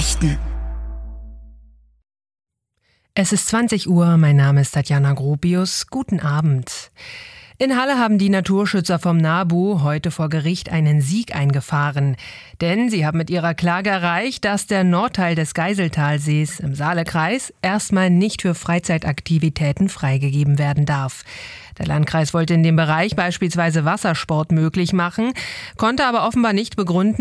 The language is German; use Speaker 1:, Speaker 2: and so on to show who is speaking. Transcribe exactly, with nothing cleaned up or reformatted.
Speaker 1: Nachrichten.
Speaker 2: Es ist zwanzig Uhr, mein Name ist Tatjana Gropius. Guten Abend. In Halle haben die Naturschützer vom NABU heute vor Gericht einen Sieg eingefahren. Denn sie haben mit ihrer Klage erreicht, dass der Nordteil des Geiseltalsees im Saalekreis erstmal nicht für Freizeitaktivitäten freigegeben werden darf. Der Landkreis wollte in dem Bereich beispielsweise Wassersport möglich machen, konnte aber offenbar nicht begründen,